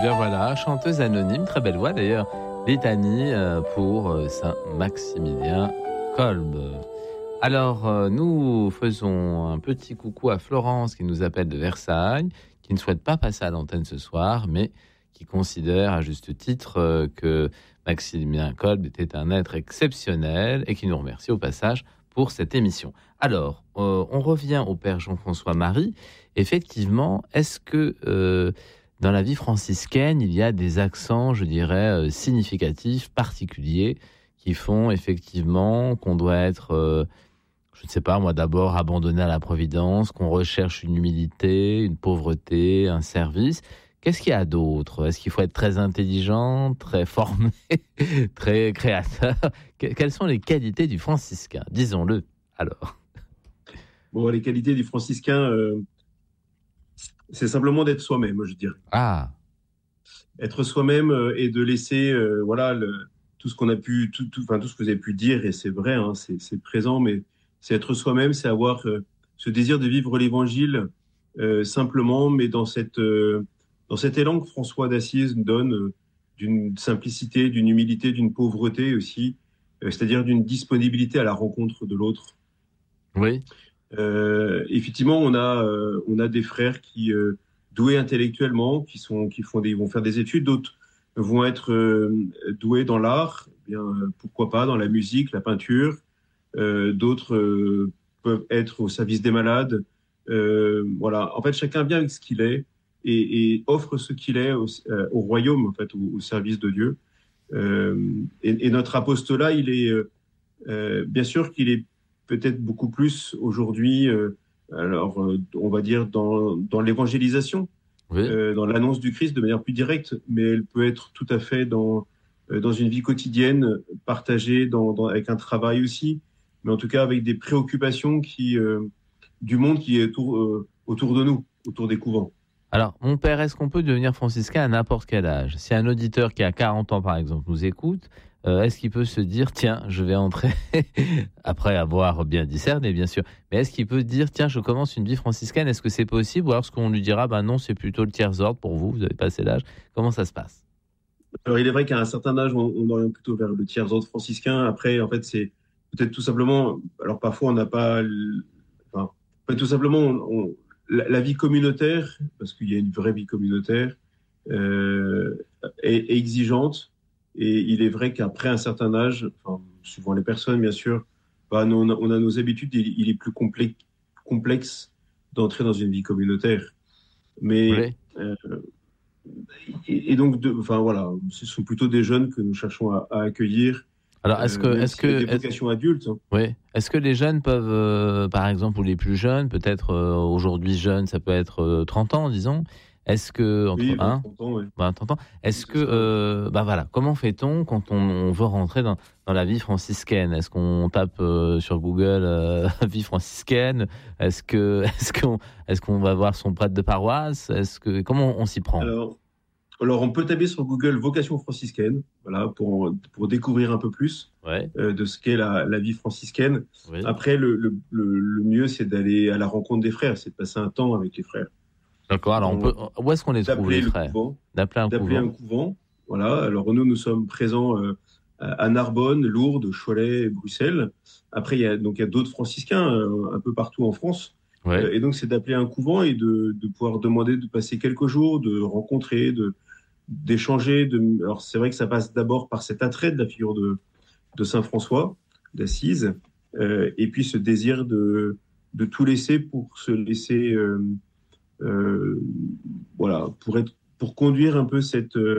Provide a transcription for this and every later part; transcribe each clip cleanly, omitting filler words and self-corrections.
Bien voilà, chanteuse anonyme, très belle voix d'ailleurs. Litanie pour Saint Maximilien Kolb. Alors, nous faisons un petit coucou à Florence qui nous appelle de Versailles, qui ne souhaite pas passer à l'antenne ce soir, mais qui considère à juste titre que Maximilien Kolb était un être exceptionnel et qui nous remercie au passage pour cette émission. Alors, on revient au Père Jean-François Marie. Effectivement, est-ce que dans la vie franciscaine, il y a des accents, je dirais, significatifs, particuliers, qui font effectivement qu'on doit être, je ne sais pas, moi d'abord abandonné à la providence, qu'on recherche une humilité, une pauvreté, un service. Qu'est-ce qu'il y a d'autre ? Est-ce qu'il faut être très intelligent, très formé, très créateur ? Quelles sont les qualités du franciscain ? Disons-le, alors. Bon, les qualités du franciscain, c'est simplement d'être soi-même, je dirais. Ah, Être soi-même et de laisser, tout ce qu'on a pu, enfin, tout ce que vous avez pu dire, et c'est vrai, hein, c'est présent, mais c'est être soi-même, c'est avoir ce désir de vivre l'évangile simplement, mais dans cet élan que François d'Assise nous donne d'une simplicité, d'une humilité, d'une pauvreté aussi, c'est-à-dire d'une disponibilité à la rencontre de l'autre. oui, Effectivement, on a des frères qui doués intellectuellement, vont faire des études, d'autres vont être doués dans l'art, eh bien pourquoi pas dans la musique, la peinture, d'autres peuvent être au service des malades. Voilà, en fait, chacun vient avec ce qu'il est et offre ce qu'il est au royaume, en fait, au service de Dieu. Et notre apostolat, il est bien sûr qu'il est peut-être beaucoup plus aujourd'hui, on va dire dans l'évangélisation, oui. dans l'annonce du Christ de manière plus directe, mais elle peut être tout à fait dans une vie quotidienne, partagée avec un travail aussi, mais en tout cas avec des préoccupations du monde qui est autour de nous, autour des couvents. Alors, mon père, est-ce qu'on peut devenir franciscain à n'importe quel âge ? Si un auditeur qui a 40 ans, par exemple, nous écoute, est-ce qu'il peut se dire, tiens, je vais entrer, après avoir bien discerné, bien sûr, mais est-ce qu'il peut dire, tiens, je commence une vie franciscaine, est-ce que c'est possible ? Ou alors, est-ce qu'on lui dira, ben non, c'est plutôt le tiers-ordre pour vous, vous avez passé l'âge. Comment ça se passe ? Alors, il est vrai qu'à un certain âge, on oriente plutôt vers le tiers-ordre franciscain. Après, en fait, c'est peut-être tout simplement, alors parfois, on n'a pas, enfin, en fait, tout simplement, la vie communautaire, parce qu'il y a une vraie vie communautaire, euh, est exigeante. Et il est vrai qu'après un certain âge, enfin, suivant les personnes, bien sûr, bah, on a nos habitudes, il est plus complexe d'entrer dans une vie communautaire. Mais Oui. et donc, enfin voilà, ce sont plutôt des jeunes que nous cherchons à accueillir, Alors, même s'il y a des vocations adultes. Hein. oui. Est-ce que les jeunes peuvent, par exemple, ou les plus jeunes, peut-être aujourd'hui jeunes, ça peut être 30 ans, disons, est-ce que, entre Oui, 20, 1, 30 ans, ouais. 20 ans, est-ce Oui, c'est ça. que, voilà, comment fait-on quand on veut rentrer dans la vie franciscaine ? Est-ce qu'on tape sur Google vie franciscaine ? Est-ce qu'on va voir son prêtre de paroisse ? Comment on s'y prend ? Alors, alors, on peut taper sur Google vocation franciscaine, voilà, pour découvrir un peu plus Ouais, de ce qu'est la vie franciscaine. oui. Après, le mieux, c'est d'aller à la rencontre des frères, c'est de passer un temps avec les frères. D'accord. Alors, où est-ce qu'on les trouve, les D'appeler le frères ? couvent, D'appeler un d'appeler un couvent. couvent. Voilà. Alors nous sommes présents à Narbonne, Lourdes, Cholet, et Bruxelles. Après, il y a d'autres franciscains un peu partout en France. Oui. Et donc, c'est d'appeler un couvent et de pouvoir demander de passer quelques jours, de rencontrer, d'échanger. Alors, c'est vrai que ça passe d'abord par cet attrait de la figure de Saint François d'Assise, et puis ce désir de tout laisser pour se laisser euh, voilà, pour conduire un peu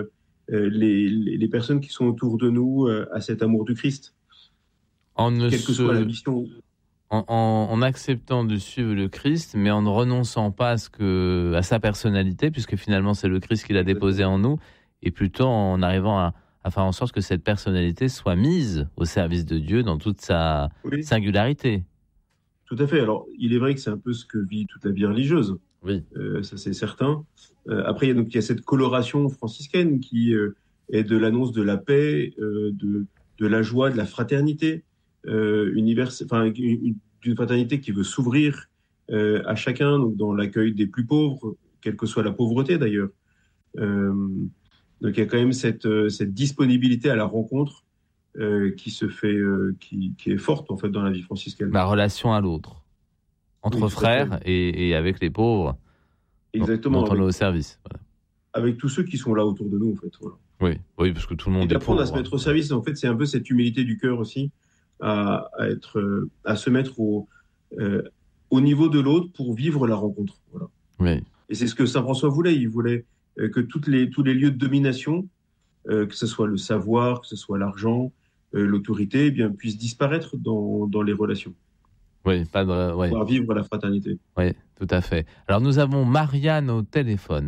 les personnes qui sont autour de nous à cet amour du Christ, En ne quelle que soit la se mission. en acceptant de suivre le Christ, mais en ne renonçant pas à sa personnalité, puisque finalement c'est le Christ qui l'a déposé en nous, et plutôt en arrivant à faire en sorte que cette personnalité soit mise au service de Dieu dans toute sa Oui, singularité. tout à fait. Alors, il est vrai que c'est un peu ce que vit toute la vie religieuse, Oui, ça c'est certain. Après, il y a cette coloration franciscaine qui est de l'annonce de la paix, de la joie, de la fraternité, enfin, d'une fraternité qui veut s'ouvrir à chacun, donc dans l'accueil des plus pauvres, quelle que soit la pauvreté d'ailleurs. Donc il y a quand même cette disponibilité à la rencontre qui se fait, qui est forte en fait dans la vie franciscaine. La relation à l'autre, entre frères et avec les pauvres, exactement, dont on est au service. Voilà. Avec tous ceux qui sont là autour de nous en fait. Voilà. Oui, parce que tout le monde est pauvre. Et d'apprendre à se mettre au service, en fait, c'est un peu cette humilité du cœur aussi, à se mettre au niveau de l'autre pour vivre la rencontre. Voilà. Oui. Et c'est ce que Saint François voulait. Il voulait que tous les lieux de domination, que ce soit le savoir, que ce soit l'argent, l'autorité, eh bien, puissent disparaître dans les relations. Oui, pouvoir vivre la fraternité. Oui, tout à fait. Alors, nous avons Marianne au téléphone.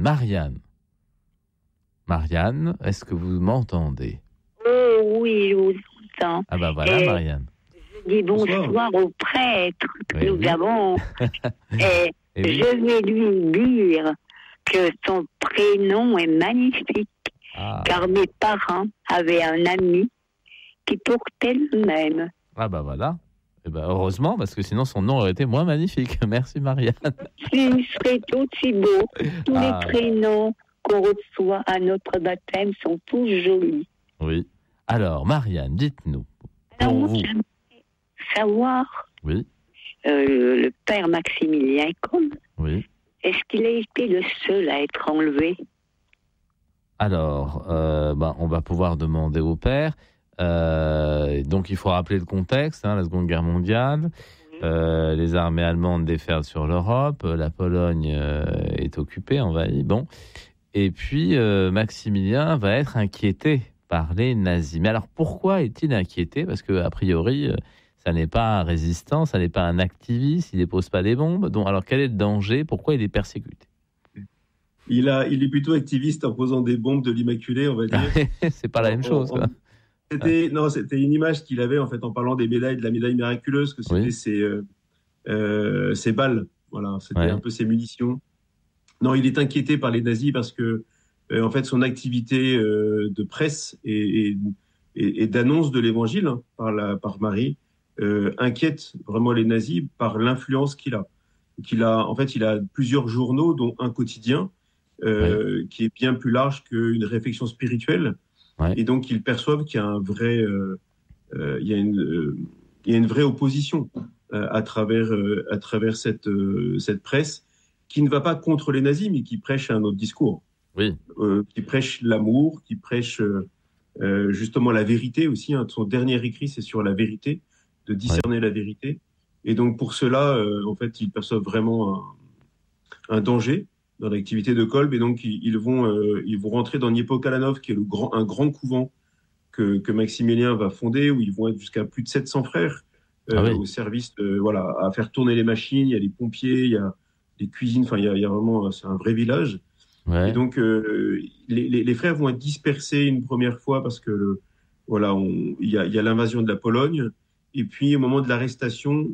Marianne, est-ce que vous m'entendez? Oh oui, je vous entends. Ah ben voilà, Marianne. Je dis bonsoir au prêtre que nous avons. Et je vais lui dire que son prénom est magnifique, car mes parents avaient un ami qui portait le même. Ah ben voilà. Eh ben heureusement, parce que sinon son nom aurait été moins magnifique. Merci Marianne. Il serait aussi beau. Tous les prénoms qu'on reçoit à notre baptême sont tous jolis. Oui. Alors, Marianne, dites-nous. Alors, moi, j'aimerais savoir, le père Maximilien Kolbe, est-ce qu'il a été le seul à être enlevé? Alors, on va pouvoir demander au père. Donc, il faut rappeler le contexte, la Seconde Guerre mondiale. Les armées allemandes déferlent sur l'Europe. La Pologne est occupée, envahie. Bon. Et puis, Maximilien va être inquiété par les nazis. Mais alors, pourquoi est-il inquiété? Parce qu'a priori, ça n'est pas un résistant, ça n'est pas un activiste, il ne dépose pas des bombes. Donc, alors, quel est le danger? Pourquoi il est persécuté? Il est plutôt activiste en posant des bombes de l'Immaculée, on va dire. C'est pas la même chose, quoi. C'était une image qu'il avait, en fait, en parlant des médailles, de la médaille miraculeuse, que c'était ses balles. Voilà, c'était un peu ses munitions. Non, il est inquiété par les nazis parce que, en fait, son activité de presse et d'annonce de l'évangile par Marie inquiète vraiment les nazis par l'influence qu'il a. En fait, il a plusieurs journaux, dont un quotidien, qui est bien plus large qu'une réflexion spirituelle. Et donc, ils perçoivent qu'il y a il y a une vraie opposition à travers cette presse qui ne va pas contre les nazis, mais qui prêche un autre discours. Qui prêche l'amour, qui prêche justement la vérité aussi. Son dernier écrit, c'est sur la vérité, de discerner la vérité. Et donc, pour cela, en fait, ils perçoivent vraiment un danger dans l'activité de Kolbe. Et donc, ils vont rentrer dans Niepokalanów, qui est un grand couvent que Maximilien va fonder, où ils vont être jusqu'à plus de 700 frères au service, à faire tourner les machines. Il y a les pompiers, il y a les cuisines, enfin, il y a vraiment, c'est un vrai village. Et donc, les frères vont être dispersés une première fois parce que, il y a l'invasion de la Pologne. Et puis, au moment de l'arrestation,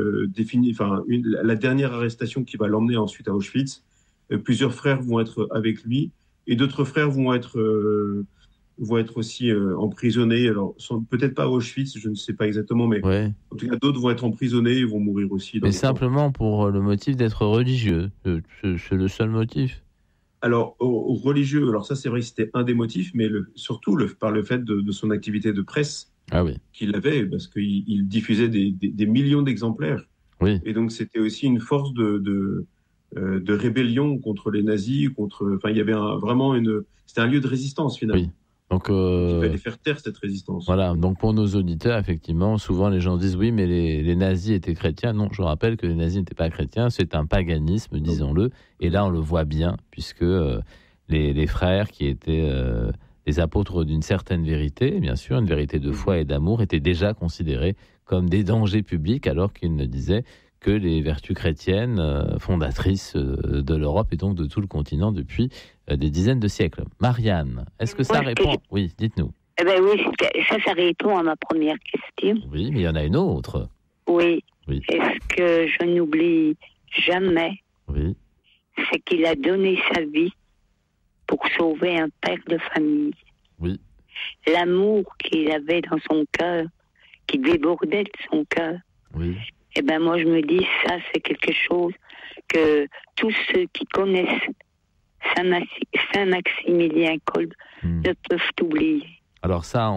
la dernière arrestation qui va l'emmener ensuite à Auschwitz, plusieurs frères vont être avec lui et d'autres frères vont être aussi emprisonnés. Alors, peut-être pas à Auschwitz, je ne sais pas exactement, mais en tout cas, d'autres vont être emprisonnés et vont mourir aussi. Mais simplement pour le motif d'être religieux. C'est le seul motif. Alors, religieux, alors ça, c'est vrai que c'était un des motifs, mais surtout par le fait de son activité de presse qu'il avait, parce qu'il diffusait des millions d'exemplaires. Et donc, c'était aussi une force de rébellion contre les nazis, il y avait c'était un lieu de résistance, finalement. Donc, il fallait faire taire cette résistance. Voilà, donc pour nos auditeurs, effectivement, souvent les gens disent oui, mais les nazis étaient chrétiens. Non, je rappelle que les nazis n'étaient pas chrétiens, c'est un paganisme, disons-le. Et là, on le voit bien, puisque les frères qui étaient les apôtres d'une certaine vérité, bien sûr, une vérité de foi et d'amour, étaient déjà considérés comme des dangers publics, alors qu'ils ne disaient que les vertus chrétiennes fondatrices de l'Europe et donc de tout le continent depuis des dizaines de siècles. Marianne, est-ce que ça répond? Oui, dites-nous. Eh ben oui, ça répond à ma première question. Oui, mais il y en a une autre. Oui. Est-ce que je n'oublie jamais c'est qu'il a donné sa vie pour sauver un père de famille. Oui. L'amour qu'il avait dans son cœur, qui débordait de son cœur. Oui. Eh ben moi je me dis, ça c'est quelque chose que tous ceux qui connaissent Saint-Maximilien Kolb ne peuvent oublier. Alors ça,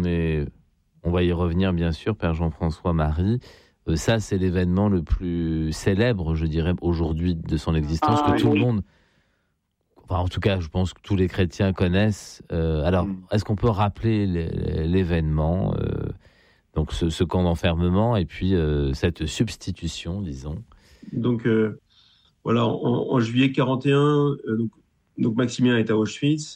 on va y revenir bien sûr, Père Jean-François Marie. Ça, c'est l'événement le plus célèbre, je dirais, aujourd'hui de son existence, que tout le monde, enfin en tout cas, je pense que tous les chrétiens connaissent. Alors, est-ce qu'on peut rappeler l'événement, donc ce camp d'enfermement et puis cette substitution, disons. Donc voilà, en juillet 41, donc Maximilien est à Auschwitz.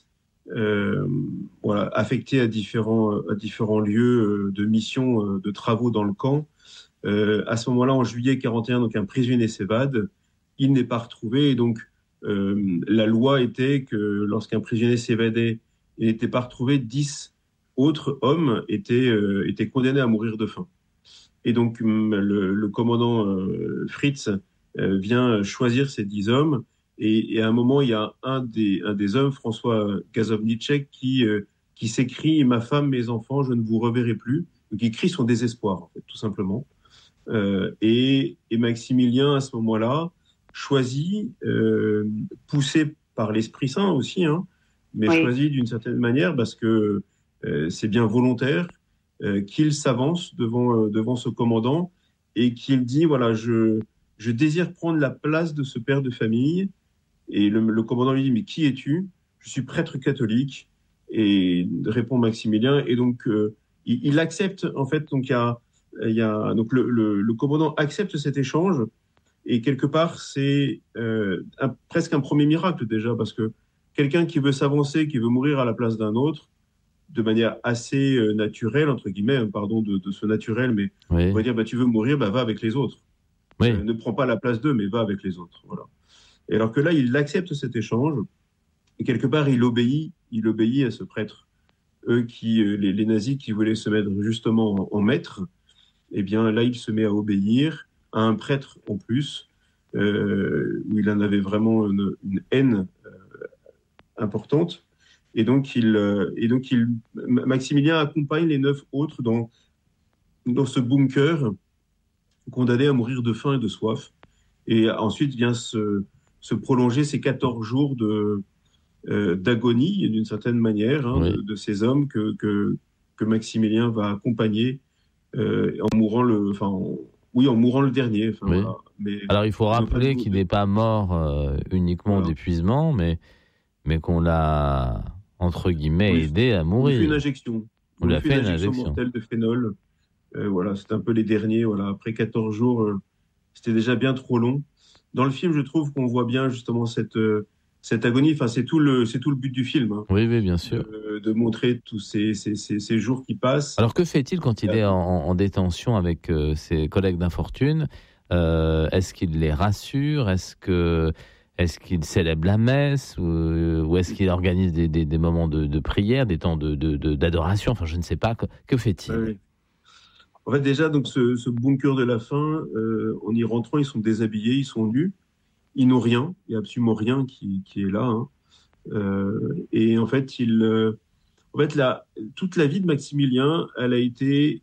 Voilà, affecté à différents lieux de mission, de travaux dans le camp. À ce moment-là, en juillet 41, donc un prisonnier s'évade, il n'est pas retrouvé, et donc la loi était que lorsqu'un prisonnier s'évadait et n'était pas retrouvé, 10 autres hommes étaient condamnés à mourir de faim. Et donc le commandant Fritz vient choisir ces 10 hommes. Et à un moment, il y a un des hommes, François Gazovnicek, qui s'écrie « Ma femme, mes enfants, je ne vous reverrai plus ». Donc il crie son désespoir, en fait, tout simplement. Et Maximilien, à ce moment-là, choisit, poussé par l'Esprit Saint aussi, mais choisit d'une certaine manière, parce que c'est bien volontaire, qu'il s'avance devant ce commandant et qu'il dit « Voilà, je désire prendre la place de ce père de famille ». Et le commandant lui dit « Mais qui es-tu » ? « Je suis prêtre catholique. » Et répond Maximilien. Et donc, il accepte, en fait, donc donc le commandant accepte cet échange. Et quelque part, c'est presque un premier miracle déjà, parce que quelqu'un qui veut s'avancer, qui veut mourir à la place d'un autre, de manière assez naturelle, entre guillemets, pardon de ce naturel, mais on va dire, tu veux mourir, va avec les autres. Ne prends pas la place d'eux, mais va avec les autres. Voilà. Et alors que là, il accepte cet échange, et quelque part, il obéit à ce prêtre. Eux les nazis qui voulaient se mettre justement en maître, eh bien là, il se met à obéir à un prêtre en plus, où il en avait vraiment une haine importante. Et donc, Maximilien accompagne les 9 autres dans ce bunker, condamnés à mourir de faim et de soif. Et ensuite vient se prolonger ces 14 jours d'agonie, d'une certaine manière, de ces hommes que Maximilien va accompagner en mourant le dernier. Voilà. Mais, alors il faut rappeler qu'il n'est pas mort uniquement d'épuisement, mais qu'on l'a, entre guillemets, aidé à mourir. On lui fait une injection. On lui a fait une injection mortelle de phénol. Voilà, c'est un peu les derniers. Voilà, après 14 jours, c'était déjà bien trop long. Dans le film, je trouve qu'on voit bien justement cette agonie. Enfin, c'est tout le but du film. Oui, bien sûr. De montrer tous ces jours qui passent. Alors, que fait-il quand il est en détention avec ses collègues d'infortune ? Est-ce qu'il les rassure ? Est-ce qu'il célèbre la messe ? Ou est-ce qu'il organise des moments de prière, des temps d'adoration ? Enfin, je ne sais pas. Que fait-il ? Oui. En fait, déjà, donc, ce bunker de la faim, en y rentrant, ils sont déshabillés, ils sont nus. Ils n'ont rien. Il n'y a absolument rien qui est là. Et en fait, toute la vie de Maximilien, elle a été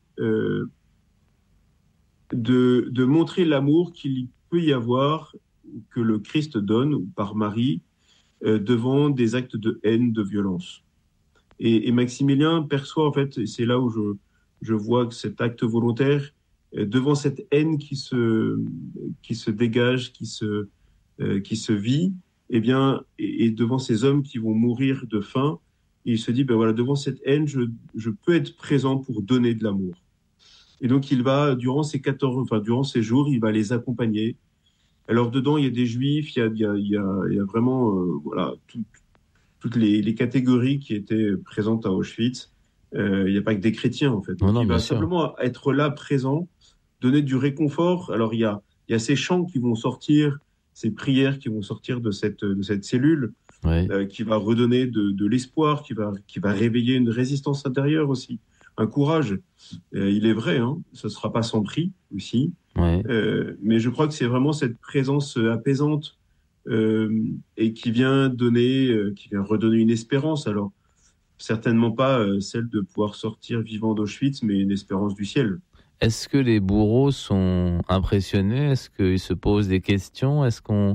de montrer l'amour qu'il peut y avoir, que le Christ donne par Marie, devant des actes de haine, de violence. Et Maximilien perçoit, en fait, et c'est là où je vois que cet acte volontaire, devant cette haine qui se dégage, qui se vit, eh bien, et devant ces hommes qui vont mourir de faim, il se dit, devant cette haine, je peux être présent pour donner de l'amour. Et donc, il va, durant ces jours, il va les accompagner. Alors, dedans, il y a des juifs, il y a vraiment, toutes les catégories qui étaient présentes à Auschwitz. Il n'y a pas que des chrétiens, en fait. Non, il va simplement être là, présent, donner du réconfort. Alors, il y a ces chants qui vont sortir, ces prières qui vont sortir de cette cellule, qui va redonner de l'espoir, qui va réveiller une résistance intérieure aussi, un courage. Il est vrai, ce ne sera pas sans prix aussi. Mais je crois que c'est vraiment cette présence apaisante et qui vient redonner une espérance. Alors, certainement pas celle de pouvoir sortir vivant d'Auschwitz, mais une espérance du ciel. Est-ce que les bourreaux sont impressionnés ? Est-ce qu'ils se posent des questions ? Est-ce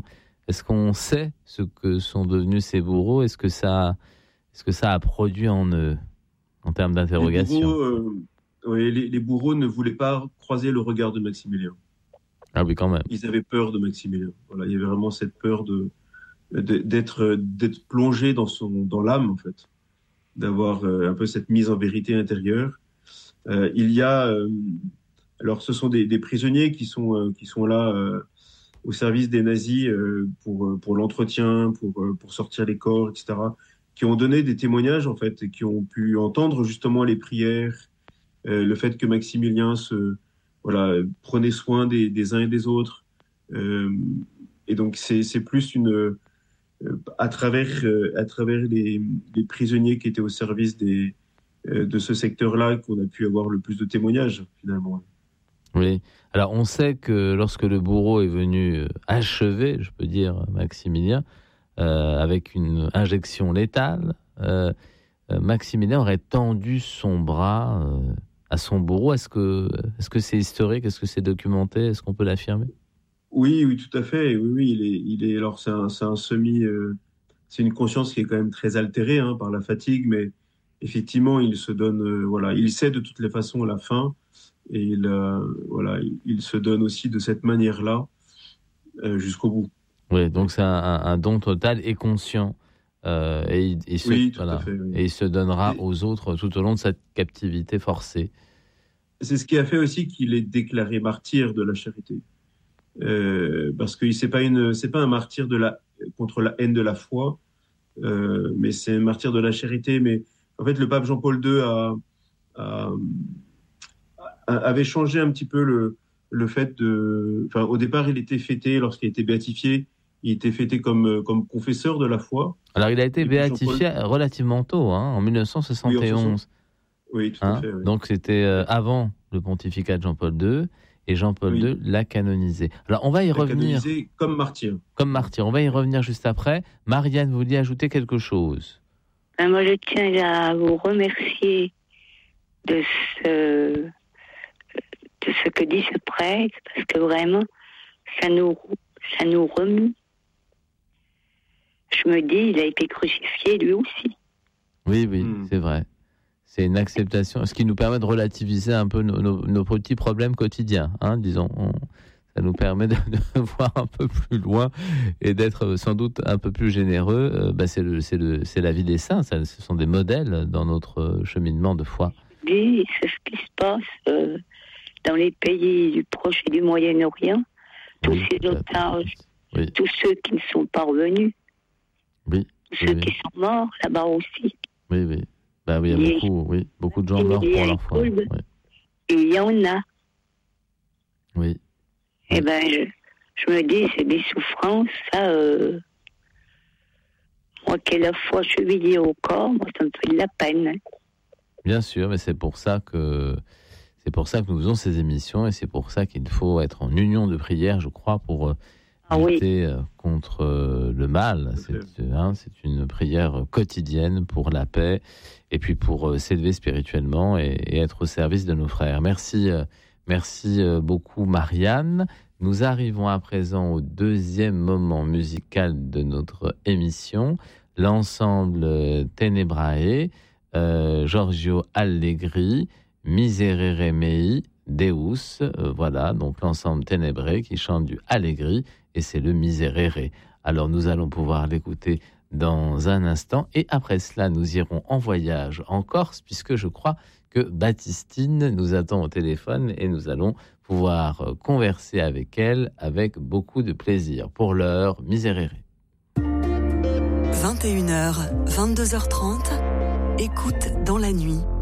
Est-ce qu'on sait ce que sont devenus ces bourreaux ? Est-ce que ça a produit en eux, en termes d'interrogation ? Les bourreaux ne voulaient pas croiser le regard de Maximilien. Ah oui, quand même. Ils avaient peur de Maximilien. Voilà, il y avait vraiment cette peur d'être plongé dans l'âme, en fait, d'avoir un peu cette mise en vérité intérieure. Il y a, alors ce sont des prisonniers qui sont là au service des nazis pour l'entretien, pour sortir les corps, etc., qui ont donné des témoignages, en fait, et qui ont pu entendre justement les prières, le fait que Maximilien prenait soin des uns et des autres. Et donc, c'est plus à travers les prisonniers qui étaient au service de ce secteur-là qu'on a pu avoir le plus de témoignages, finalement. Oui. Alors, on sait que lorsque le bourreau est venu achever, je peux dire, Maximilien, avec une injection létale, Maximilien aurait tendu son bras à son bourreau. Est-ce que c'est historique ? Est-ce que c'est documenté ? Est-ce qu'on peut l'affirmer ? Oui, tout à fait. Oui, il est. Alors, c'est c'est une conscience qui est quand même très altérée par la fatigue, mais effectivement, il se donne. Il sait de toutes les façons la fin, et il se donne aussi de cette manière-là jusqu'au bout. Oui, donc c'est un don total et conscient. Et il se donnera aux autres tout au long de cette captivité forcée. C'est ce qui a fait aussi qu'il est déclaré martyr de la charité. Parce que c'est pas un martyr contre la haine de la foi, mais c'est un martyr de la charité. Mais en fait, le pape Jean-Paul II avait changé un petit peu le fait au départ, il était fêté lorsqu'il a été béatifié. Il était fêté comme confesseur de la foi. Alors, il a été béatifié relativement tôt, en 1971. Oui, tout à fait. Oui. Donc, c'était avant le pontificat de Jean-Paul II, et Jean-Paul II l'a canonisé. Alors, on va y revenir. Canonisé comme martyr. Comme martyr. On va y revenir juste après. Marianne, vous vouliez ajouter quelque chose ? Moi, je tiens à vous remercier de ce que dit ce prêtre, parce que vraiment, ça nous remue. Je me dis, il a été crucifié lui aussi. Oui, c'est vrai. C'est une acceptation, ce qui nous permet de relativiser un peu nos petits problèmes quotidiens, disons. Ça nous permet de voir un peu plus loin et d'être sans doute un peu plus généreux. C'est la vie des saints, ce sont des modèles dans notre cheminement de foi. Oui, c'est ce qui se passe dans les pays du Proche et du Moyen-Orient. Tous ces otages, tous ceux qui ne sont pas revenus. Tous ceux qui sont morts là-bas aussi. Oui. Il y a beaucoup de gens morts pour leur foi. Et il y en a. Oui. Eh bien, je me dis, c'est des souffrances, ça. Moi qui ai la foi chevillée au corps, moi, ça me fait de la peine. Bien sûr, mais c'est pour ça que nous faisons ces émissions, et c'est pour ça qu'il faut être en union de prière, je crois, pour lutter contre le mal. C'est une prière quotidienne pour la paix, et puis pour s'élever spirituellement et être au service de nos frères. Merci beaucoup, Marianne. Nous arrivons à présent au deuxième moment musical de notre émission, l'ensemble Tenebrae, Giorgio Allegri, Miserere Mei, Deus, voilà, donc l'ensemble Tenebrae qui chante du Allegri, et c'est le Miserere. Alors nous allons pouvoir l'écouter dans un instant, et après cela nous irons en voyage en Corse, puisque je crois que Baptistine nous attend au téléphone, et nous allons pouvoir converser avec elle avec beaucoup de plaisir. Pour l'heure, Miserere. 21h, 22h30, écoute dans la nuit.